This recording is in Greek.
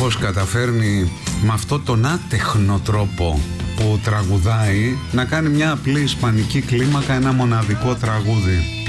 πώς καταφέρνει με αυτό τον άτεχνο τρόπο που τραγουδάει να κάνει μια απλή ισπανική κλίμακα ένα μοναδικό τραγούδι.